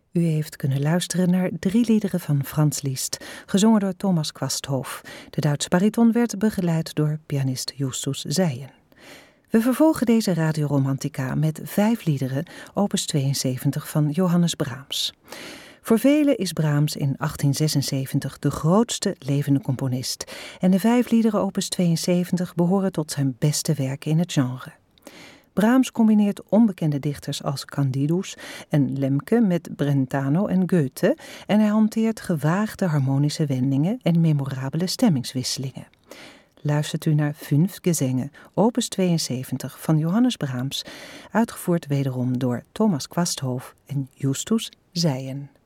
U heeft kunnen luisteren naar 3 liederen van Franz Liszt, gezongen door Thomas Quasthoff. De Duitse bariton werd begeleid door pianist Justus Zijen. We vervolgen deze radioromantica met 5 liederen, opus 72 van Johannes Brahms. Voor velen is Brahms in 1876 de grootste levende componist en de 5 liederen opus 72 behoren tot zijn beste werken in het genre. Brahms combineert onbekende dichters als Candidus en Lemke met Brentano en Goethe en hij hanteert gewaagde harmonische wendingen en memorabele stemmingswisselingen. Luistert u naar 5 Gesänge, opus 72 van Johannes Brahms, uitgevoerd wederom door Thomas Quasthoff en Justus Zijen.